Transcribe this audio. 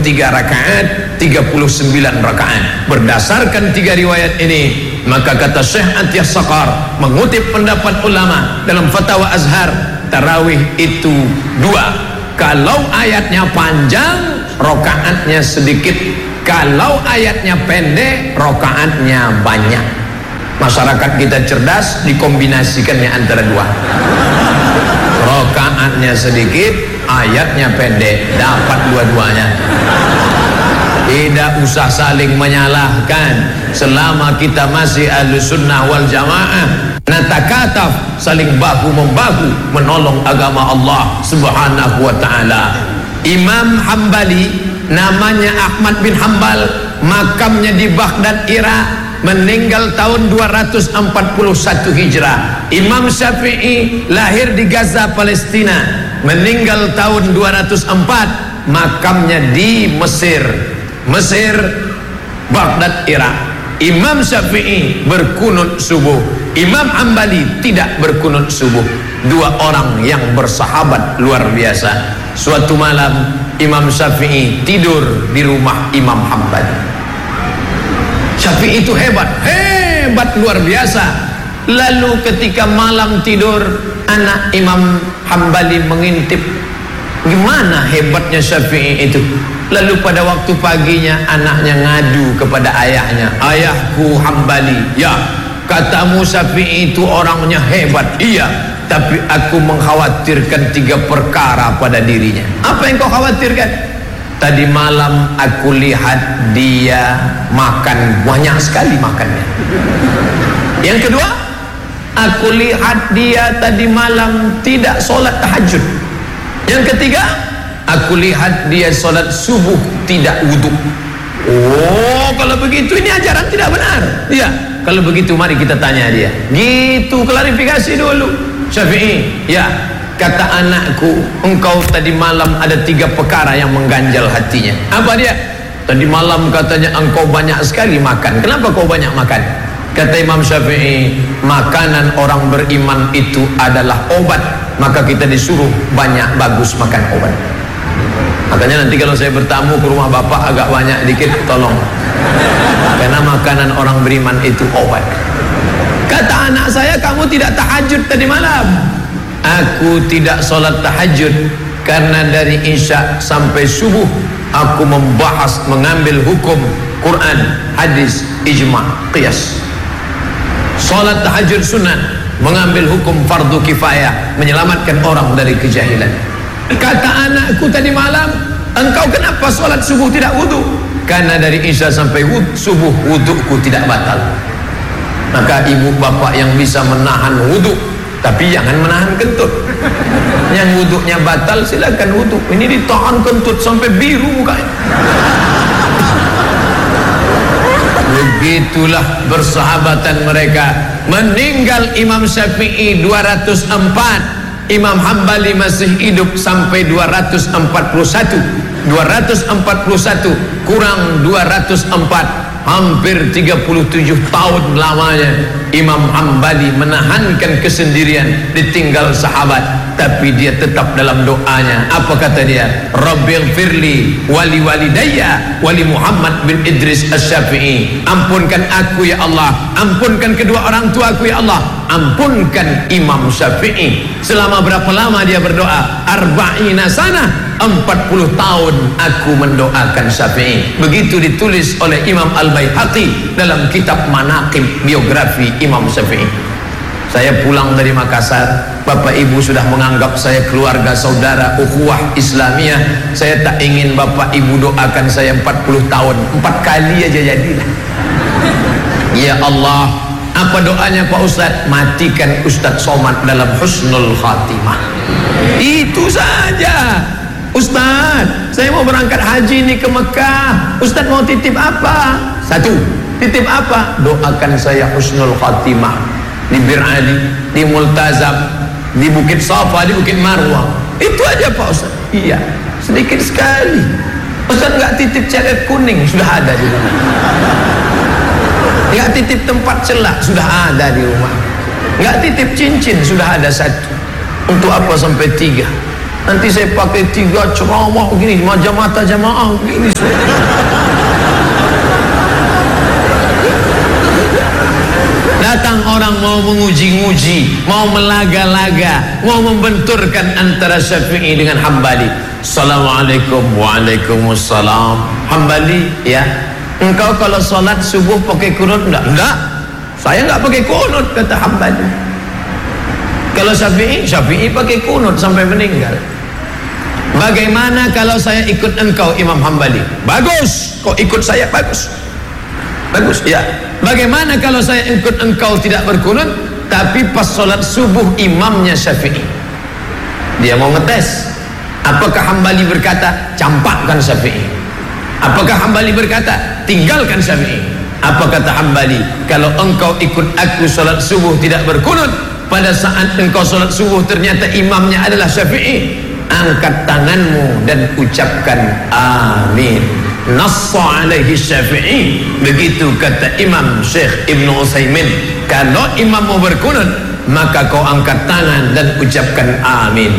rakaat, 39 rakaat. Berdasarkan 3 riwayat ini, maka kata Syekh Atiyah Saqar mengutip pendapat ulama dalam Fatwa Azhar, tarawih itu 2. Kalau ayatnya panjang, rakaatnya sedikit. Kalau ayatnya pendek, rakaatnya banyak. Masyarakat kita cerdas, dikombinasikannya antara 2. Rakaatnya sedikit, ayatnya pendek, dapat dua-duanya. Tidak usah saling menyalahkan. Selama kita masih Ahlus Sunnah wal Jamaah, natakataf, saling bahu-membahu menolong agama Allah Subhanahu wa taala. Imam Hambali, namanya Ahmad bin Hambal, makamnya di Baghdad, Irak, meninggal tahun 241 Hijrah. Imam Syafi'i lahir di Gaza, Palestina, meninggal tahun 204, makamnya di Mesir, Baghdad, Irak. Imam Syafi'i berkunut subuh, Imam Hambali tidak berkunut subuh. 2 orang yang bersahabat luar biasa. Suatu malam Imam Syafi'i tidur di rumah Imam Hambali. Syafi'i itu hebat luar biasa. Lalu ketika malam tidur, anak Imam Hambali mengintip gimana hebatnya Syafi'i itu. Lalu pada waktu paginya anaknya ngadu kepada ayahnya, "Ayahku Hambali, ya, katamu Syafi'i itu orangnya hebat." "Iya, tapi aku mengkhawatirkan 3 perkara pada dirinya." "Apa yang kau khawatirkan?" "Tadi malam aku lihat dia makan banyak sekali makannya." "Yang kedua, aku lihat dia tadi malam tidak sholat tahajud." "Yang ketiga, aku lihat dia sholat subuh tidak wudhu." "Oh, kalau begitu ini ajaran tidak benar." "Iya, kalau begitu mari kita tanya dia." Gitu, klarifikasi dulu. "Syafi'i, ya, kata anakku, engkau tadi malam ada 3 perkara yang mengganjal hatinya." "Apa dia?" "Tadi malam katanya engkau banyak sekali makan." "Kenapa kau banyak makan?" Kata Imam Syafi'i, "Makanan orang beriman itu adalah obat, maka kita disuruh banyak bagus makan obat." Makanya nanti kalau saya bertamu ke rumah bapak agak banyak dikit, tolong, karena makanan orang beriman itu obat. Kata anak saya, "Kamu tidak tahajud tadi malam." "Aku tidak sholat tahajud karena dari isya sampai subuh aku membahas, mengambil hukum Quran, hadis, ijma', qiyas. Sholat tahajud sunnah, mengambil hukum fardu kifayah, menyelamatkan orang dari kejahilan." Kata anakku tadi malam, "Engkau kenapa sholat subuh tidak wudhu?" "Karena dari isya sampai subuh wudhuku tidak batal." Maka ibu bapak yang bisa menahan wudhu, tapi jangan menahan kentut. Yang wudhunya batal silakan wudhu, ini ditahan kentut sampai biru mukanya. Begitulah bersahabatan mereka. Meninggal Imam Syafi'i 204, Imam Hambali masih hidup sampai 241. 241 kurang 204, hampir 37 tahun lamanya Imam Hambali menahankan kesendirian, ditinggal sahabat, tapi dia tetap dalam doanya. Apa kata dia? "Rabbil firli wali walidayya wali Muhammad bin Idris Asy-Syafi'i." Ampunkan aku ya Allah, ampunkan kedua orang tuaku ya Allah, ampunkan Imam Syafi'i. Selama berapa lama dia berdoa? 40 sana, 40 tahun aku mendoakan Syafi'i. Begitu ditulis oleh Imam Al-Baihaqi dalam kitab Manaqib, biografi Imam Syafi'i. Saya pulang dari Makassar, bapak ibu sudah menganggap saya keluarga saudara, ukhuwah Islamiyah. Saya tak ingin bapak ibu doakan saya 40 tahun, 4 kali aja jadilah. Ya Allah, apa doanya Pak Ustadz? Matikan Ustadz Somad dalam husnul khatimah. Itu saja. "Ustadz, saya mau berangkat haji nih ke Mekah. Ustadz mau titip apa?" 1, titip apa? Doakan saya husnul khatimah di Bir Ali, di Multazam, di Bukit Safa, di Bukit Marwah. Itu aja Pak Ustadz. Iya, sedikit sekali. Ustadz nggak titip ceret kuning? Sudah ada di rumah. Nggak titip tempat celak? Sudah ada di rumah. Nggak titip cincin? Sudah ada 1. Untuk apa sampai 3? Nanti saya pakai 3 ceramah begini, macam mata jamaah begini. Datang orang mau menguji-nguji, mau melaga-laga, mau membenturkan antara Syafi'i dengan Hambali. Assalamualaikum. Waalaikumsalam. Hambali, ya, engkau kalau sholat subuh pakai kunut enggak? Enggak, saya enggak pakai kunut, kata Hambali. Kalau Syafi'i pakai kunut sampai meninggal. Bagaimana kalau saya ikut engkau Imam Hambali? Bagus, kau ikut saya, bagus. Bagus, ya. Bagaimana kalau saya ikut engkau tidak berkunut, tapi pas sholat subuh imamnya Syafi'i? Dia mau ngetes. Apakah Hambali berkata, campakkan Syafi'i? Apakah Hambali berkata, tinggalkan Syafi'i? Apa kata Hambali? Kalau engkau ikut aku sholat subuh tidak berkunut, pada saat engkau sholat subuh ternyata imamnya adalah Syafi'i, angkat tanganmu dan ucapkan amin. Nassa alaihi Syafi'i. Begitu kata Imam Syekh Ibn Utsaimin, kalau imam mau berkunut maka kau angkat tangan dan ucapkan amin.